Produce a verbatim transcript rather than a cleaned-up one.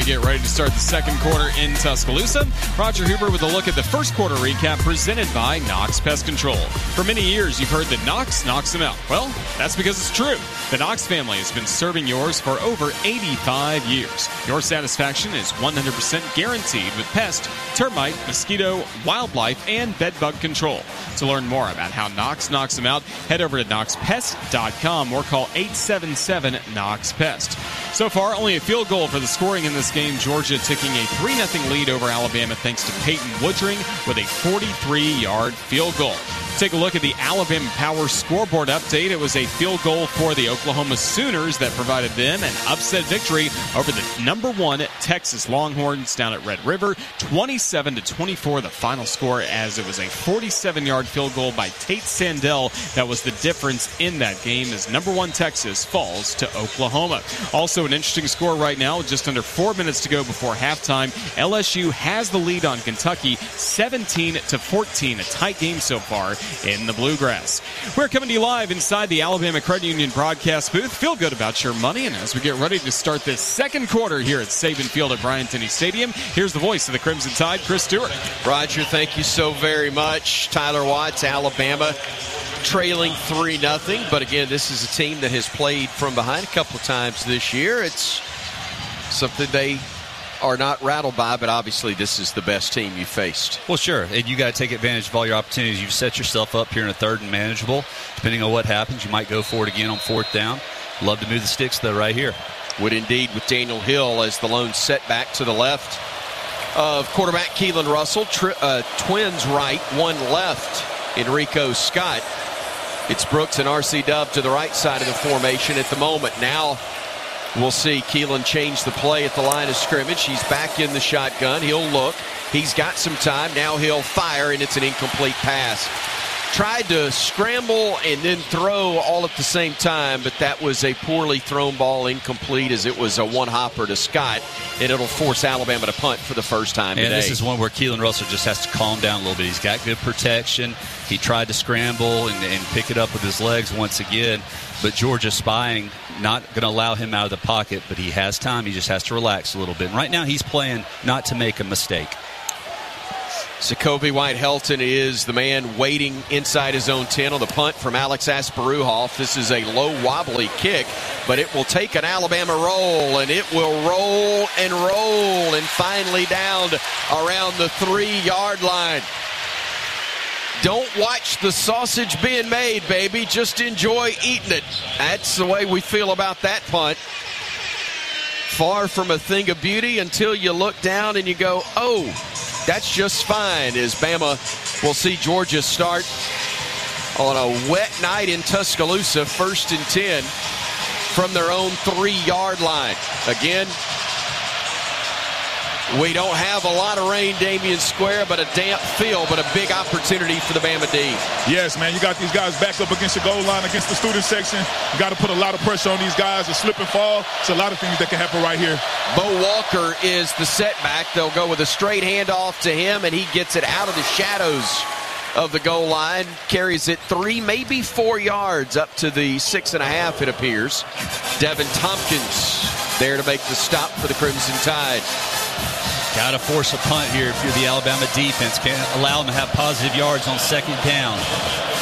get ready to start the second quarter in Tuscaloosa. Roger Huber with a look at the first quarter recap presented by Knox Pest Control. For many years, you've heard that Knox knocks them out. Well, that's because it's true. The Knox family has been serving yours for over eighty-five years. Your satisfaction is one hundred percent guaranteed with pest, termite, mosquito, wildlife, and bedbug control. To learn more about how Knox knocks them out, head over to knox pest dot com or call eight seven seven knox pest. So far, only a field goal for the scoring in this game. Georgia taking a three nothing lead over Alabama thanks to Peyton Woodring with a forty-three-yard field goal. Take a look at the Alabama Power scoreboard update. It was a field goal for the Oklahoma Sooners that provided them an upset victory over the number one Texas Longhorns down at Red River. twenty-seven to twenty-four the final score, as it was a forty-seven-yard field goal by Tate Sandell that was the difference in that game as number one Texas falls to Oklahoma. Also an interesting score right now, just under four minutes to go before halftime. L S U has the lead on Kentucky, seventeen to fourteen, a tight game so far in the Bluegrass. We're coming to you live inside the Alabama Credit Union broadcast booth. Feel good about your money, and as we get ready to start this second quarter here at Saban Field at Bryant-Denny Stadium, here's the voice of the Crimson Tide, Chris Stewart. Roger, thank you so very much. Tyler Watts, Alabama, trailing three nothing, but again, this is a team that has played from behind a couple of times this year. It's something they are not rattled by, but obviously this is the best team you faced. Well, sure, and you got to take advantage of all your opportunities. You've set yourself up here in a third and manageable. Depending on what happens, you might go for it again on fourth down. Love to move the sticks, though, right here. Would indeed, with Daniel Hill as the lone setback to the left of quarterback Keelan Russell. Tri- uh, twins right, one left, Enrico Scott. It's Brooks and R C Dub to the right side of the formation at the moment. Now we'll see Keelan change the play at the line of scrimmage. He's back in the shotgun. He'll look. He's got some time. Now he'll fire, and it's an incomplete pass. Tried to scramble and then throw all at the same time, but that was a poorly thrown ball, incomplete, as it was a one-hopper to Scott, and it'll force Alabama to punt for the first time and today. And this is one where Keelan Russell just has to calm down a little bit. He's got good protection. He tried to scramble and, and pick it up with his legs once again, but Georgia spying, not going to allow him out of the pocket, but he has time. He just has to relax a little bit. And right now he's playing not to make a mistake. Jacoby White-Helton is the man waiting inside his own ten on the punt from Alex Asparuhoff. This is a low, wobbly kick, but it will take an Alabama roll, and it will roll and roll, and finally down around the three-yard line. Don't watch the sausage being made, baby. Just enjoy eating it. That's the way we feel about that punt. Far from a thing of beauty until you look down and you go, oh, that's just fine, as Bama will see Georgia start on a wet night in Tuscaloosa, first and ten from their own three-yard line. Again, we don't have a lot of rain, Damian Square, but a damp field, but a big opportunity for the Bama D. Yes, man, you got these guys back up against the goal line, against the student section. You got to put a lot of pressure on these guys. A slip and fall, it's a lot of things that can happen right here. Bo Walker is the setback. They'll go with a straight handoff to him, and he gets it out of the shadows of the goal line. Carries it three, maybe four yards up to the six and a half, it appears. Devin Tompkins there to make the stop for the Crimson Tide. Got to force a punt here if you're the Alabama defense. Can't allow them to have positive yards on second down.